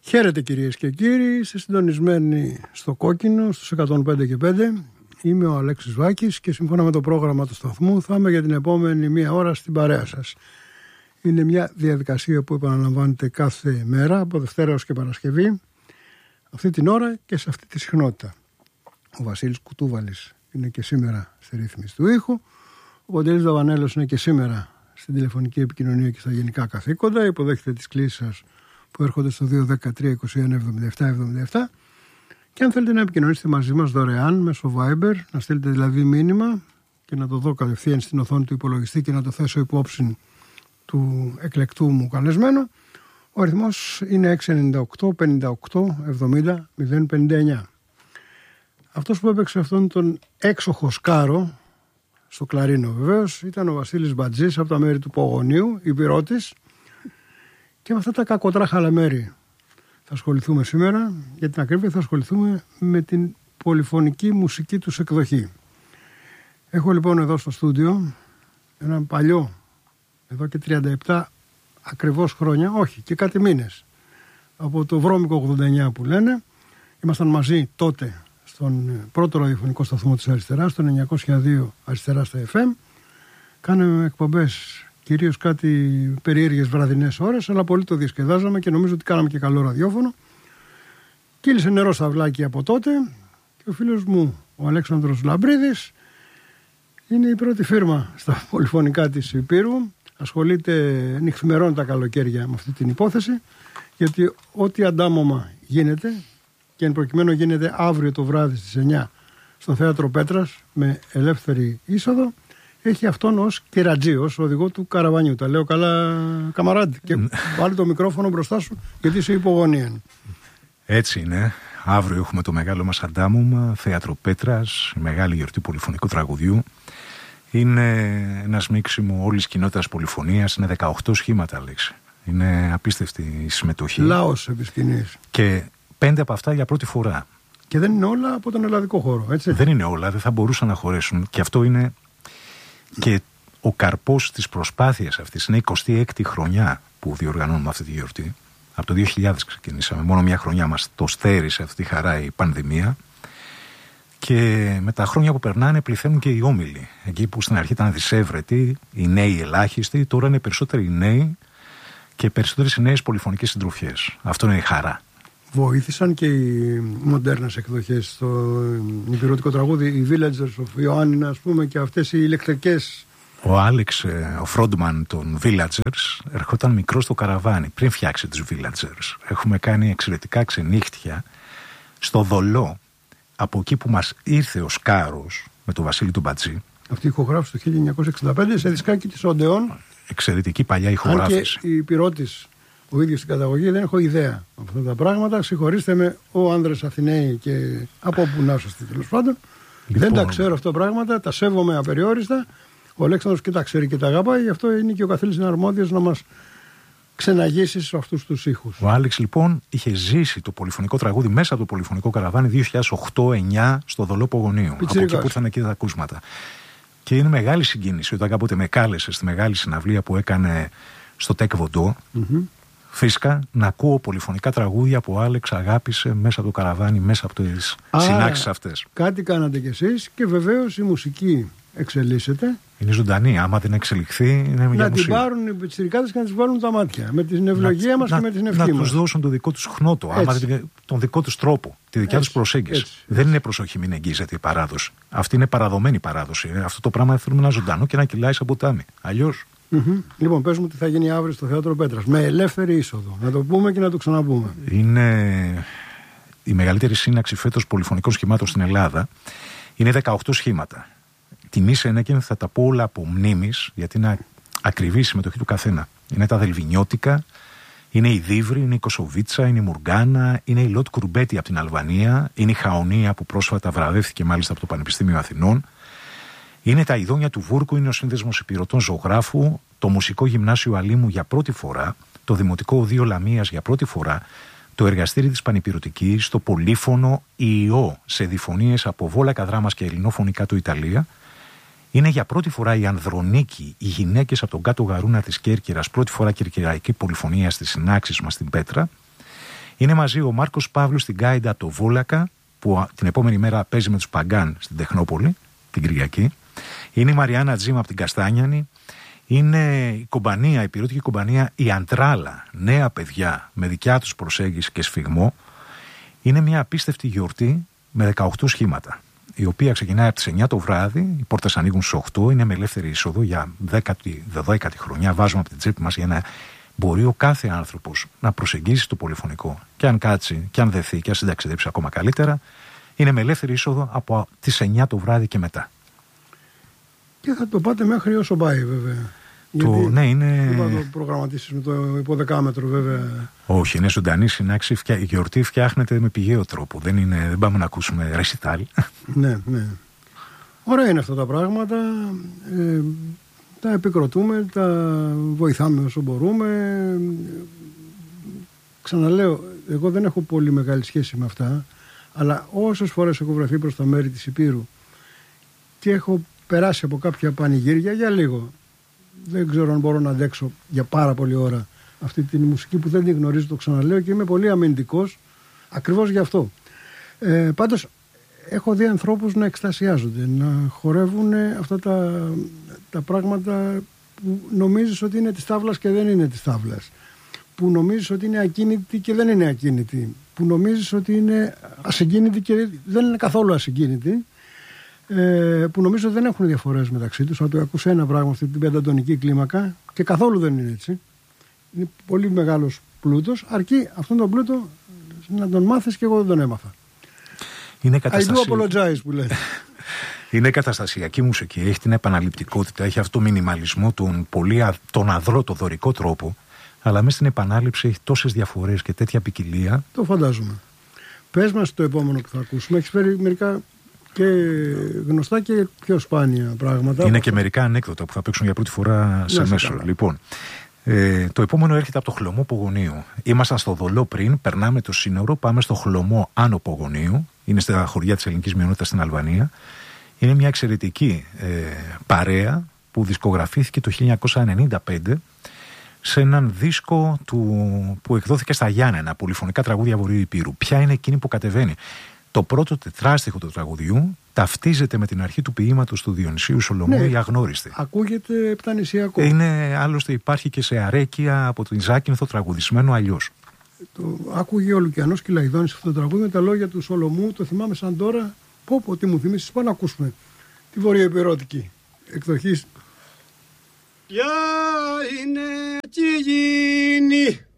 Χαίρετε κυρίες και κύριοι, είστε συντονισμένοι στο Κόκκινο, στους 105 και 5. Είμαι ο Αλέξης Βάκης και σύμφωνα με το πρόγραμμα του σταθμού θα είμαι για την επόμενη μία ώρα στην παρέα σας. Είναι μια διαδικασία που επαναλαμβάνεται κάθε μέρα, από Δευτέρα έως και Παρασκευή, αυτή την ώρα και σε αυτή τη συχνότητα. Ο Βασίλης Κουτούβαλης είναι και σήμερα στη ρύθμιση του ήχου, ο Παντελής Δαβανέλος είναι και σήμερα στην τηλεφωνική επικοινωνία και στα γενικά καθήκοντα. Υποδέχεται τις κλήσεις σας που έρχονται στο 213-21-77-77 και αν θέλετε να επικοινωνήσετε μαζί μας δωρεάν μέσω Viber, να στείλετε δηλαδή μήνυμα και να το δω κατευθείαν στην οθόνη του υπολογιστή και να το θέσω υπόψη του εκλεκτού μου καλεσμένου, ο αριθμός είναι 698-58-70-059. Αυτός που έπαιξε αυτόν τον έξοχο σκάρο, στο κλαρίνο βεβαίως, ήταν ο Βασίλης Μπατζής από τα μέρη του Πογονίου, υπηρώτης, και με αυτά τα κακοτράχαλα μέρη θα ασχοληθούμε σήμερα. Για την ακρίβεια θα ασχοληθούμε με την πολυφωνική μουσική τους εκδοχή. Έχω λοιπόν εδώ στο στούντιο έναν παλιό, εδώ και 37 ακριβώς χρόνια, όχι και κάτι μήνες, από το βρώμικο 89 που λένε. Ήμασταν μαζί τότε στον πρώτο ραδιοφωνικό σταθμό της Αριστεράς, το 902 Αριστερά στα FM. Κάναμε εκπομπές κυρίως κάτι περίεργες βραδινές ώρες, αλλά πολύ το διασκεδάζαμε και νομίζω ότι κάναμε και καλό ραδιόφωνο. Κύλησε νερό στα βλάκια από τότε και ο φίλος μου, ο Αλέξανδρος Λαμπρίδης, είναι η πρώτη φίρμα στα πολυφωνικά της Υπήρου. Ασχολείται νυχθημερών τα καλοκαίρια με αυτή την υπόθεση, γιατί ό,τι αντάμωμα γίνεται, και εν προκειμένου γίνεται αύριο το βράδυ στις 9 στο Θέατρο Πέτρας με ελεύθερη είσοδο, έχει αυτόν ως κερατζή, ως οδηγό του καραβανιού. Τα λέω καλά, καμαράντι. Και βάλει το μικρόφωνο μπροστά σου, γιατί είσαι υπογωνία. Έτσι είναι. Αύριο έχουμε το μεγάλο μας αντάμωμα, Θέατρο Πέτρας, η μεγάλη γιορτή πολυφωνικού τραγουδιού. Είναι ένα σμίξιμο όλης κοινότητας πολυφωνίας, είναι 18 σχήματα, Αλέξη. Είναι απίστευτη η συμμετοχή. Λαός επί σκηνής. Και 5 από αυτά για πρώτη φορά. Και δεν είναι όλα από τον ελλαδικό χώρο, έτσι. Δεν είναι όλα, δεν θα μπορούσαν να χωρέσουν. Και αυτό είναι και ο καρπός της προσπάθειας αυτής. Είναι 26η χρονιά που διοργανώνουμε αυτή τη γιορτή. Από το 2000 ξεκινήσαμε. Μόνο μια χρονιά μας το στέρισε αυτή τη χαρά η πανδημία. Και με τα χρόνια που περνάνε πληθαίνουν και οι όμιλοι. Εκεί που στην αρχή ήταν δισεύρετοι, οι νέοι ελάχιστοι, τώρα είναι περισσότεροι οι νέοι και περισσότερες οι νέες πολυφωνικές συντροφιές. Αυτό είναι η χαρά. Βοήθησαν και οι μοντέρνες εκδοχές στο υπηρώτικο τραγούδι, οι Villagers of Ιωάννινα, ας πούμε, και αυτές οι ηλεκτρικές. Ο Άλεξ, ο frontman των Villagers, ερχόταν μικρό στο καραβάνι πριν φτιάξει τους Villagers. Έχουμε κάνει εξαιρετικά ξενύχτια στο Δολό, από εκεί που μας ήρθε ο σκάρος με τον Βασίλη του Μπατζή. Αυτή η ηχογράφηση το 1965 σε δισκάκι της Οντεόν. Εξαιρετική παλιά ηχογράφηση. Αν και η πυρώτης ο ίδιος στην καταγωγή δεν έχω ιδέα από αυτά τα πράγματα. Συγχωρήστε με, ο άνδρες Αθηναίοι και από όπου να είστε τέλος πάντων. Λοιπόν, δεν τα ξέρω αυτά τα πράγματα, τα σέβομαι απεριόριστα. Ο Αλέξανδρος και τα ξέρει και τα αγαπάει, γι' αυτό είναι και ο καθήλης είναι αρμόδιος να μας ξεναγήσει σε αυτούς τους ήχους. Ο Άλεξ λοιπόν είχε ζήσει το πολυφωνικό τραγούδι μέσα από το πολυφωνικό καραβάνι 2008-2009 στο Δολό Πογονίου. Από εκεί που ήρθαν εκεί τα ακούσματα. Και είναι μεγάλη συγκίνηση όταν κάποτε με κάλεσε στη μεγάλη συναυλία που έκανε στο Τεκ Βοντό. Φυσικά να ακούω πολυφωνικά τραγούδια που ο Άλεξ αγάπησε μέσα από το καραβάνι, μέσα από τις συνάξεις αυτές. Κάτι κάνατε κι εσείς και βεβαίως η μουσική εξελίσσεται. Είναι ζωντανή. Άμα δεν εξελιχθεί, είναι μια μουσική. Να την πάρουν οι πιτσιρικάδες και να τις βάλουν τα μάτια. Με την ευλογία μας και με την ευχή μας. Να τους δώσουν το δικό τους χνότο, τον δικό τους τρόπο, τη δικιά τους προσέγγιση. Δεν είναι προσοχή, μην εγγύζεται η παράδοση. Αυτή είναι παραδομένη παράδοση. Αυτό το πράγμα θέλουμε να ζωντανό και να κυλάει σαν ποτάμι. Αλλιώς. Λοιπόν, πες μου τι θα γίνει αύριο στο Θέατρο Πέτρας. Με ελεύθερη είσοδο. Να το πούμε και να το ξαναπούμε. Είναι η μεγαλύτερη σύναξη φέτος πολυφωνικών σχημάτων στην Ελλάδα. Είναι 18 σχήματα. Τιμή Σένεκεν θα τα πω όλα από μνήμης, γιατί είναι ακριβή η συμμετοχή του καθένα. Είναι τα Δελβινιώτικα, είναι η Δίβρη, είναι η Κοσοβίτσα, είναι η Μουργκάνα, είναι η Λότ Κουρμπέτη από την Αλβανία, είναι η Χαονία που πρόσφατα βραβεύτηκε μάλιστα από το Πανεπιστήμιο Αθηνών. Είναι τα Ιδόνια του Βούρκου, είναι ο Σύνδεσμος Υπηρωτών Ζωγράφου, το Μουσικό Γυμνάσιο Αλήμου για πρώτη φορά, το Δημοτικό Οδείο Λαμίας για πρώτη φορά, το Εργαστήρι της Πανυπηρωτικής, το Πολύφωνο, η ΙΟ σε διφωνίες από Βόλακα Δράμας και Ελληνοφωνικά του Ιταλία. Είναι για πρώτη φορά η Ανδρονίκη, οι γυναίκες από τον κάτω γαρούνα της Κέρκυρας, πρώτη φορά κερκυραϊκή πολυφωνία στις συνάξεις μας στην Πέτρα. Είναι μαζί ο Μάρκος Παύλου στην Γκάιντα το Βούλακα, που την επόμενη μέρα παίζει με τους Παγκάν στην Τεχνόπολη, την Κυριακή. Είναι η Μαριάννα Τζίμα από την Καστάνιανη. Είναι η κομπανία, η πυρότικη κομπανία η Αντράλα, νέα παιδιά με δικιά τους προσέγγιση και σφιγμό. Είναι μια απίστευτη γιορτή με 18 σχήματα, η οποία ξεκινάει από τις 9 το βράδυ, οι πόρτες ανοίγουν στις 8, είναι με ελεύθερη είσοδο για 10η χρονιά, βάζουμε από την τσέπη μας για να μπορεί ο κάθε άνθρωπος να προσεγγίσει το πολυφωνικό. Και αν κάτσει, και αν δεθεί, και αν συνταξιδέψει ακόμα καλύτερα, είναι με ελεύθερη είσοδο από τις 9 το βράδυ και μετά. Και θα το πάτε μέχρι όσο πάει, βέβαια. Ναι, είναι. Δεν θα το προγραμματίσεις με το υποδεκάμετρο, βέβαια. Όχι, είναι ζωντανή συνάξη. Η γιορτή φτιάχνεται με πηγαίο τρόπο. Δεν πάμε να ακούσουμε ρεσιτάλ. Ναι, ναι. Ωραία είναι αυτά τα πράγματα. Τα επικροτούμε, τα βοηθάμε όσο μπορούμε. Ξαναλέω, εγώ δεν έχω πολύ μεγάλη σχέση με αυτά, αλλά όσες φορές έχω βρεθεί προς τα μέρη της Υπήρου και έχω περάσει από κάποια πανηγύρια για λίγο, δεν ξέρω αν μπορώ να αντέξω για πάρα πολλή ώρα αυτή τη μουσική που δεν την γνωρίζω, το ξαναλέω, και είμαι πολύ αμυντικός ακριβώς γι' αυτό. Πάντως έχω δει ανθρώπους να εκστασιάζονται, να χορεύουν αυτά τα πράγματα που νομίζεις ότι είναι της τάβλας και δεν είναι της τάβλας, που νομίζεις ότι είναι ακίνητη και δεν είναι ακίνητη, που νομίζεις ότι είναι ασυγκίνητη και δεν είναι καθόλου ασυγκίνητη, που νομίζω ότι δεν έχουν διαφορές μεταξύ τους. Αν το ακούσει ένα πράγμα αυτή την πεντατονική κλίμακα, και καθόλου δεν είναι έτσι. Είναι πολύ μεγάλος πλούτος, αρκεί αυτόν τον πλούτο να τον μάθεις, και εγώ δεν τον έμαθα. Είναι I do apologize που λέει. Είναι καταστασιακή μουσική, έχει την επαναληπτικότητα, έχει αυτό το μινιμαλισμό, τον αδρό, το δωρικό τρόπο, αλλά μέσα στην επανάληψη έχει τόσες διαφορές και τέτοια ποικιλία. Το φαντάζομαι. Πες μας το επόμενο που θα ακούσουμε. Έχεις φέρει μερικά και γνωστά και πιο σπάνια πράγματα. Είναι και μερικά ανέκδοτα που θα παίξουν για πρώτη φορά σε μέσο. Λοιπόν, το επόμενο έρχεται από το Χλωμό Πογονίου. Ήμασταν στο Δολό πριν, περνάμε το σύνορο, πάμε στο Χλωμό Άνω Πογονίου. Είναι στα χωριά της ελληνικής μειονότητας στην Αλβανία. Είναι μια εξαιρετική παρέα που δισκογραφήθηκε το 1995 σε έναν δίσκο που εκδόθηκε στα Γιάννενα, πολυφωνικά τραγούδια Βορείου Υπήρου. Ποια είναι εκείνη που κατεβαίνει? Το πρώτο τετράστιχο του τραγουδιού ταυτίζεται με την αρχή του ποίηματος του Διονυσίου Σολομού, η Αγνώριστη. Ακούγεται επτανησιακό. Άλλωστε υπάρχει και σε αρέκεια από την Ζάκυνθο τραγουδισμένο αλλιώς. Άκουγε ο Λουκιανός Κυλαϊδόνης αυτό το τραγούδι με τα λόγια του Σολομού. Το θυμάμαι σαν τώρα. Πω, τι μου θυμίσεις. Πάμε να ακούσουμε τη βορειοϊπειρωτική εκδοχή. Για είναι τι γίνει.